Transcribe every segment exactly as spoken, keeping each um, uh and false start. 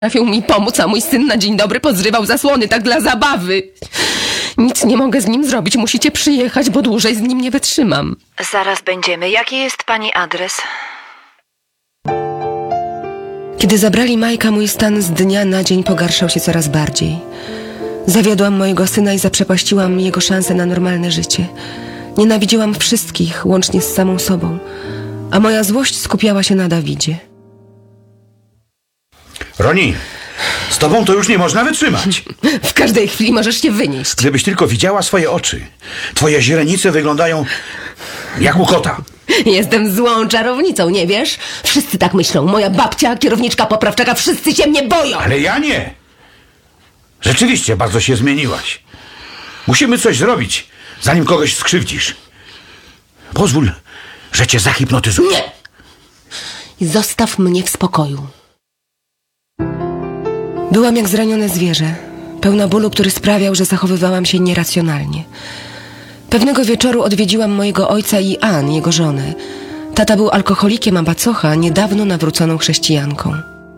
Trafił mi pomóc, a mój syn na dzień dobry pozrywał zasłony, tak dla zabawy. Nic nie mogę z nim zrobić, musicie przyjechać, bo dłużej z nim nie wytrzymam. Zaraz będziemy. Jaki jest pani adres? Kiedy zabrali Majka, mój stan z dnia na dzień pogarszał się coraz bardziej. Zawiodłam mojego syna i zaprzepaściłam jego szansę na normalne życie. Nienawidziłam wszystkich, łącznie z samą sobą, a moja złość skupiała się na Dawidzie. Roni, z tobą to już nie można wytrzymać. W każdej chwili możesz się wynieść. Gdybyś tylko widziała swoje oczy. Twoje źrenice wyglądają jak u kota. Jestem złą czarownicą, nie wiesz? Wszyscy tak myślą. Moja babcia, kierowniczka poprawczaka, wszyscy się mnie boją. Ale ja nie. Rzeczywiście bardzo się zmieniłaś. Musimy coś zrobić, zanim kogoś skrzywdzisz. Pozwól, że cię zahipnotyzuję. Nie! Zostaw mnie w spokoju. Byłam jak zranione zwierzę, pełna bólu, który sprawiał, że zachowywałam się nieracjonalnie. Pewnego wieczoru odwiedziłam mojego ojca i Ann, jego żonę. Tata był alkoholikiem, a macocha niedawno nawróconą chrześcijanką.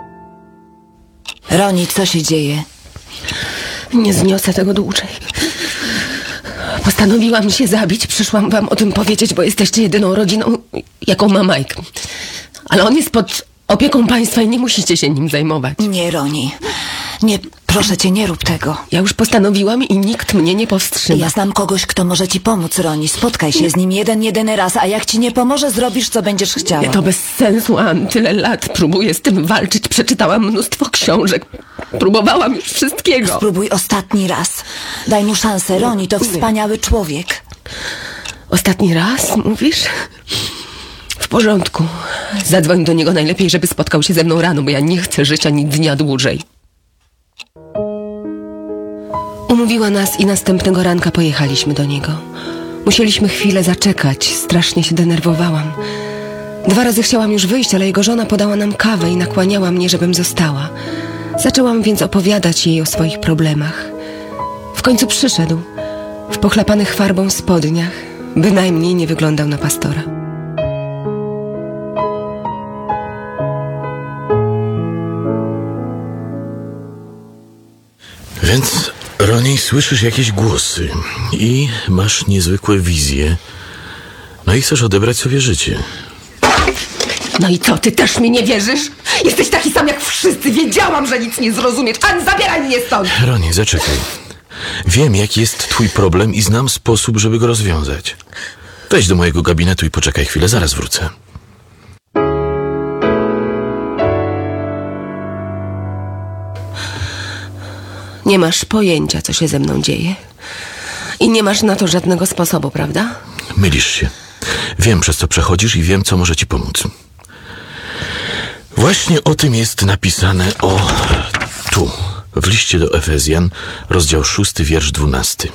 Roni, co się dzieje? Nie zniosę tego dłużej. Postanowiłam się zabić. Przyszłam wam o tym powiedzieć, bo jesteście jedyną rodziną, jaką ma Mike. Ale on jest pod opieką państwa i nie musicie się nim zajmować. Nie, Roni. Nie, proszę cię, nie rób tego. Ja już postanowiłam i nikt mnie nie powstrzyma. Ja znam kogoś, kto może ci pomóc, Roni. Spotkaj się z nim jeden, jedyny raz, a jak ci nie pomoże, zrobisz, co będziesz chciała. To bez sensu, Ann. Tyle lat próbuję z tym walczyć. Przeczytałam mnóstwo książek. Próbowałam już wszystkiego. Spróbuj ostatni raz. Daj mu szansę, Roni, to wspaniały człowiek. Ostatni raz, mówisz? W porządku. Zadzwoń do niego najlepiej, żeby spotkał się ze mną rano, bo ja nie chcę żyć ani dnia dłużej. Umówiła nas i następnego ranka pojechaliśmy do niego. Musieliśmy chwilę zaczekać, strasznie się denerwowałam. Dwa razy chciałam już wyjść, ale jego żona podała nam kawę i nakłaniała mnie, żebym została. Zaczęłam więc opowiadać jej o swoich problemach. W końcu przyszedł, w pochlapanych farbą spodniach. Bynajmniej nie wyglądał na pastora. Więc, Roni, słyszysz jakieś głosy i masz niezwykłe wizje. No i chcesz odebrać sobie życie. No i co, ty też mi nie wierzysz? Jesteś taki sam jak wszyscy. Wiedziałam, że nic nie zrozumiesz. Ann, zabieraj mnie stąd! Roni, zaczekaj. Wiem, jaki jest twój problem i znam sposób, żeby go rozwiązać. Wejdź do mojego gabinetu i poczekaj chwilę, zaraz wrócę. Nie masz pojęcia, co się ze mną dzieje. I nie masz na to żadnego sposobu, prawda? Mylisz się. Wiem, przez co przechodzisz i wiem, co może ci pomóc. Właśnie o tym jest napisane o... tu, w liście do Efezjan, rozdział szósty, wiersz dwunasty.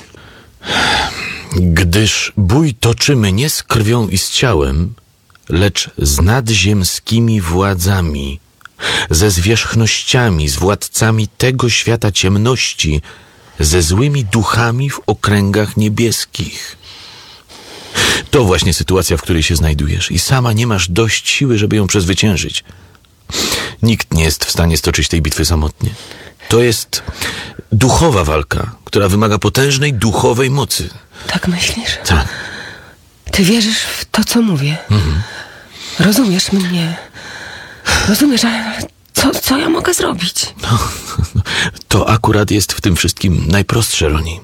Gdyż bój toczymy nie z krwią i z ciałem, lecz z nadziemskimi władzami, ze zwierzchnościami, z władcami tego świata ciemności, ze złymi duchami w okręgach niebieskich. To właśnie sytuacja, w której się znajdujesz i sama nie masz dość siły, żeby ją przezwyciężyć. Nikt nie jest w stanie stoczyć tej bitwy samotnie. To jest duchowa walka, która wymaga potężnej duchowej mocy. Tak myślisz? Tak. Ty wierzysz w to, co mówię. Mhm. Rozumiesz mnie. Rozumiesz, ale co, co ja mogę zrobić? No, to akurat jest w tym wszystkim najprostsze, Roni.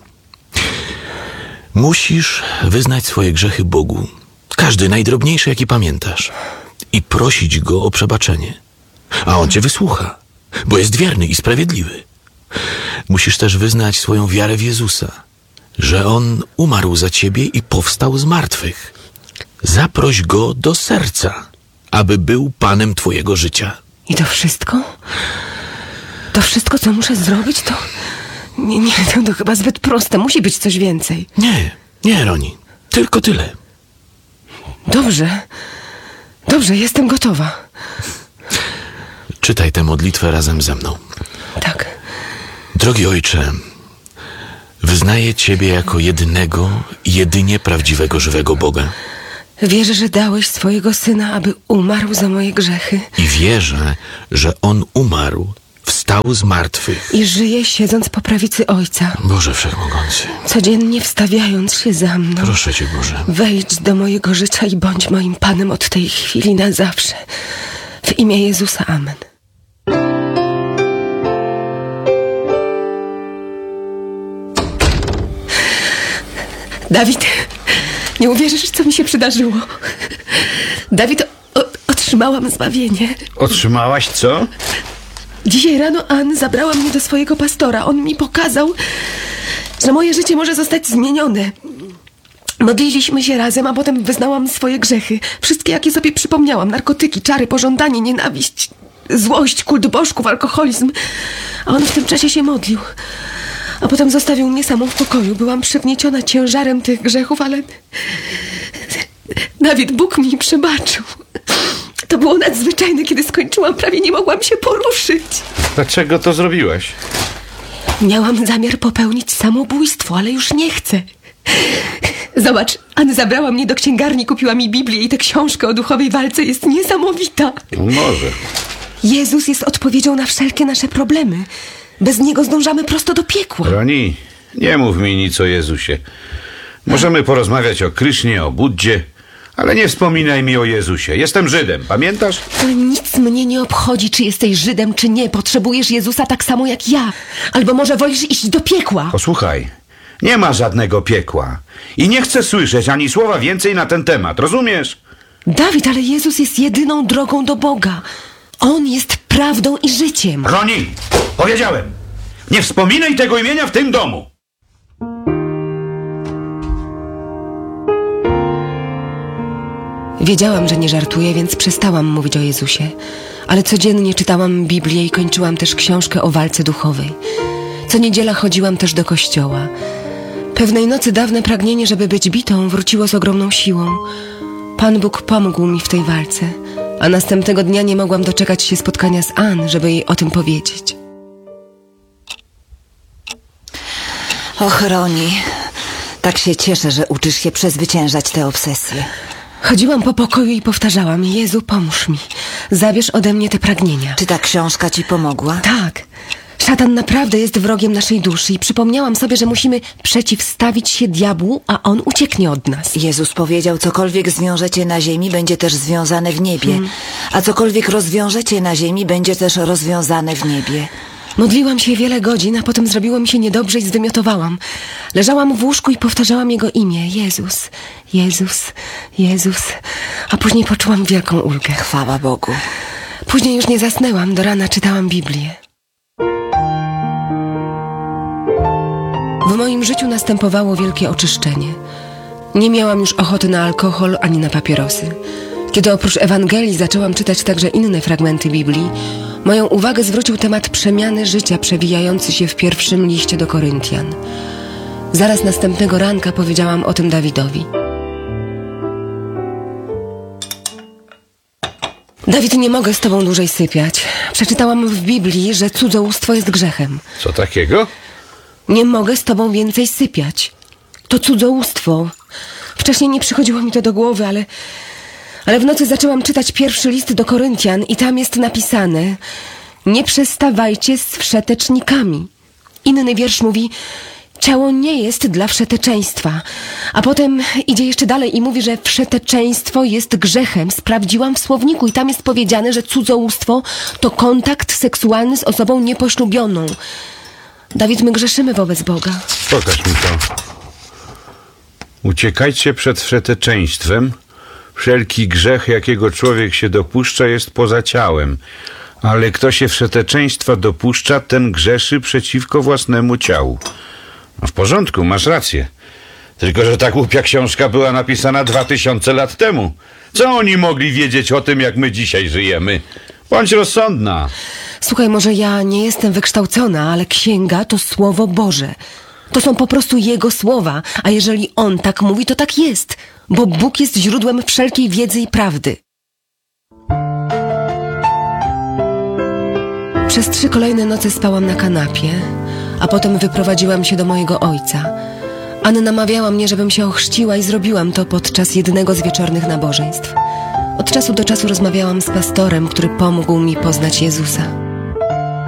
Musisz wyznać swoje grzechy Bogu, każdy najdrobniejszy, jaki pamiętasz, i prosić Go o przebaczenie. A On cię wysłucha, bo jest wierny i sprawiedliwy. Musisz też wyznać swoją wiarę w Jezusa, że On umarł za ciebie i powstał z martwych. Zaproś Go do serca, aby był Panem twojego życia. I to wszystko? To wszystko, co muszę zrobić, to... Nie, nie, to, to chyba zbyt proste. Musi być coś więcej. Nie, nie, Roni. Tylko tyle. Dobrze. Dobrze, jestem gotowa. Czytaj tę modlitwę razem ze mną. Tak. Drogi Ojcze, wyznaję Ciebie jako jedynego, jedynie prawdziwego, żywego Boga. Wierzę, że dałeś swojego Syna, aby umarł za moje grzechy. I wierzę, że On umarł, wstał z martwych. I żyje siedząc po prawicy Ojca, Boże Wszechmogący, codziennie wstawiając się za mną. proszę Cię, Boże. Wejdź do mojego życia i bądź moim Panem od tej chwili na zawsze. W imię Jezusa, amen. Dawid, nie uwierzysz, co mi się przydarzyło. Dawid, o, otrzymałam zbawienie. Otrzymałaś co? Dzisiaj rano Ann zabrała mnie do swojego pastora. On mi pokazał, że moje życie może zostać zmienione. Modliliśmy się razem, a potem wyznałam swoje grzechy. Wszystkie, jakie sobie przypomniałam. Narkotyki, czary, pożądanie, nienawiść, złość, kult bożków, alkoholizm. A on w tym czasie się modlił. A potem zostawił mnie samą w pokoju. Byłam przygnieciona ciężarem tych grzechów, ale... Dawid, Bóg mi przebaczył. To było nadzwyczajne. Kiedy skończyłam, prawie nie mogłam się poruszyć. Dlaczego to zrobiłaś? Miałam zamiar popełnić samobójstwo, ale już nie chcę. Zobacz, Ann zabrała mnie do księgarni, kupiła mi Biblię i tę książkę o duchowej walce jest niesamowita. Może. Jezus jest odpowiedzią na wszelkie nasze problemy. Bez Niego zdążamy prosto do piekła. Roni, nie mów mi nic o Jezusie. Możemy porozmawiać o Krysznie, o Buddzie, ale nie wspominaj mi o Jezusie. Jestem Żydem, pamiętasz? Ale nic mnie nie obchodzi, czy jesteś Żydem, czy nie. Potrzebujesz Jezusa tak samo jak ja. Albo może wolisz iść do piekła. Posłuchaj, nie ma żadnego piekła. I nie chcę słyszeć ani słowa więcej na ten temat, rozumiesz? Dawid, ale Jezus jest jedyną drogą do Boga. On jest prawdą i życiem. Roni, powiedziałem, nie wspominaj tego imienia w tym domu. Wiedziałam, że nie żartuję, więc przestałam mówić o Jezusie. Ale codziennie czytałam Biblię i kończyłam też książkę o walce duchowej. Co niedziela chodziłam też do kościoła. Pewnej nocy dawne pragnienie, żeby być bitą, wróciło z ogromną siłą. Pan Bóg pomógł mi w tej walce, a następnego dnia nie mogłam doczekać się spotkania z Ann, żeby jej o tym powiedzieć. Och, Roni, tak się cieszę, że uczysz się przezwyciężać te obsesje. Chodziłam po pokoju i powtarzałam: Jezu, pomóż mi. Zabierz ode mnie te pragnienia. Czy ta książka ci pomogła? Tak. Szatan naprawdę jest wrogiem naszej duszy i przypomniałam sobie, że musimy przeciwstawić się diabłu, a on ucieknie od nas. Jezus powiedział, cokolwiek zwiążecie na ziemi, będzie też związane w niebie. Hmm. A cokolwiek rozwiążecie na ziemi, będzie też rozwiązane w niebie. Modliłam się wiele godzin, a potem zrobiło mi się niedobrze i zwymiotowałam. Leżałam w łóżku i powtarzałam Jego imię. Jezus, Jezus, Jezus. A później poczułam wielką ulgę. Chwała Bogu. Później już nie zasnęłam, do rana czytałam Biblię. W moim życiu następowało wielkie oczyszczenie. Nie miałam już ochoty na alkohol ani na papierosy. Kiedy oprócz Ewangelii zaczęłam czytać także inne fragmenty Biblii, moją uwagę zwrócił temat przemiany życia przewijający się w pierwszym liście do Koryntian. Zaraz następnego ranka powiedziałam o tym Dawidowi. Dawid, nie mogę z tobą dłużej sypiać. Przeczytałam w Biblii, że cudzołóstwo jest grzechem. Co takiego? Nie mogę z tobą więcej sypiać. To cudzołóstwo. Wcześniej nie przychodziło mi to do głowy, ale... Ale w nocy zaczęłam czytać pierwszy list do Koryntian i tam jest napisane: nie przestawajcie z wszetecznikami. Inny wiersz mówi: ciało nie jest dla wszeteczeństwa. A potem idzie jeszcze dalej i mówi, że wszeteczeństwo jest grzechem. Sprawdziłam w słowniku i tam jest powiedziane, że cudzołóstwo to kontakt seksualny z osobą niepoślubioną. Dawid, my grzeszymy wobec Boga. Pokaż mi to. Uciekajcie przed wszeteczeństwem. Wszelki grzech, jakiego człowiek się dopuszcza, jest poza ciałem. Ale kto się wszeteczeństwa dopuszcza, ten grzeszy przeciwko własnemu ciału. No w porządku, masz rację. Tylko że ta głupia książka była napisana dwa tysiące lat temu. Co oni mogli wiedzieć o tym, jak my dzisiaj żyjemy? Bądź rozsądna. Słuchaj, może ja nie jestem wykształcona, ale księga to Słowo Boże. To są po prostu Jego słowa, a jeżeli On tak mówi, to tak jest, bo Bóg jest źródłem wszelkiej wiedzy i prawdy. Przez trzy kolejne noce spałam na kanapie, a potem wyprowadziłam się do mojego ojca. Anna namawiała mnie, żebym się ochrzciła i zrobiłam to podczas jednego z wieczornych nabożeństw. Od czasu do czasu rozmawiałam z pastorem, który pomógł mi poznać Jezusa.